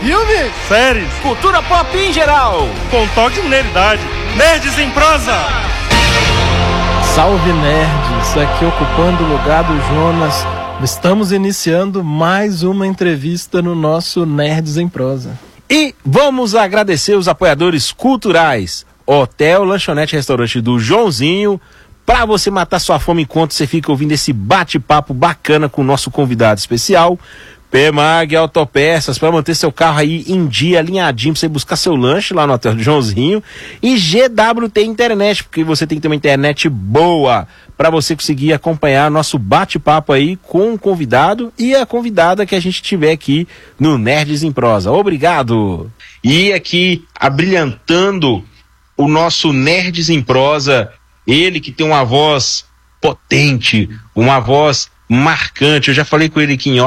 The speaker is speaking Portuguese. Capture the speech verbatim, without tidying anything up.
Filme? Séries. Cultura pop em geral. Com toque de nerdidade. Nerds em prosa. Salve nerds, aqui ocupando o lugar do Jonas. Estamos iniciando mais uma entrevista no nosso Nerds em Prosa. E vamos agradecer os apoiadores culturais. Hotel, lanchonete, restaurante do Joãozinho. Para você matar sua fome enquanto você fica ouvindo esse bate-papo bacana com o nosso convidado especial. P-Mag Autopeças, para manter seu carro aí em dia, alinhadinho, para você buscar seu lanche lá no Hotel do Joãozinho. E G W T Internet, porque você tem que ter uma internet boa para você conseguir acompanhar nosso bate-papo aí com o convidado e a convidada que a gente tiver aqui no Nerds em Prosa. Obrigado! E aqui, abrilhantando o nosso Nerds em Prosa, ele que tem uma voz potente, uma voz marcante. Eu já falei com ele aqui em